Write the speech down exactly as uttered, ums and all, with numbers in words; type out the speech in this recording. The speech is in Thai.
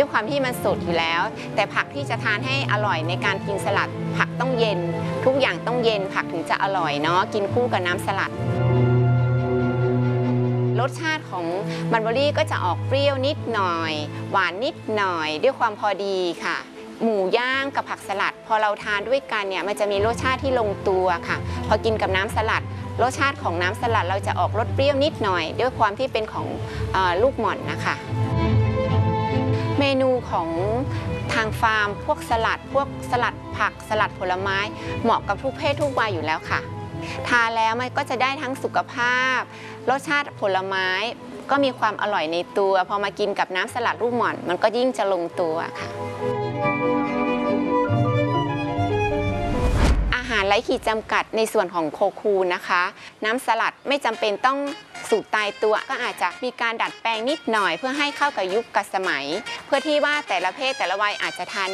ด้วยความที่มันสดอยู่แล้วแต่ผักที่จะทานให้อร่อยในการกินสลัดผักต้องเย็นทุกอย่างต้องเย็นผักถึงจะอร่อยเนาะกินคู่กับน้ำสลัดรสชาติของมันเบอรี่ก็จะออกเปรี้ยวนิดหน่อยหวานนิดหน่อยด้วยความพอดีค่ะหมูย่างกับผักสลัดพอเราทานด้วยกันเนี่ยมันจะมีรสชาติที่ลงตัวค่ะพอกินกับน้ำสลัดรสชาติของน้ำสลัดเราจะออกรสเปรี้ยวนิดหน่อยด้วยความที่เป็นของเอ่อลูกหม่อนนะคะเมนูของทางฟาร์มพวกสลัดพวกสลัดผักสลัดผลไม้เหมาะกับทุกเพศทุกวัยอยู่แล้วค่ะทานแล้วมันก็จะได้ทั้งสุขภาพรสชาติผลไม้ก็มีความอร่อยในตัวพอมากินกับน้ำสลัดลูกหม่อนมันก็ยิ่งจะลงตัวค่ะอาหารไร้ขีดจำกัดในส่วนของโคคูนะคะน้ำสลัดไม่จำเป็นต้องสูตรตายตัวก็อาจจะมีการดัดแปลงนิดหน่อยเพื่อให้เข้ากับยุคกับสมัยเพื่อที่ว่าแต่ละเพศแต่ละวัยอาจจะทาน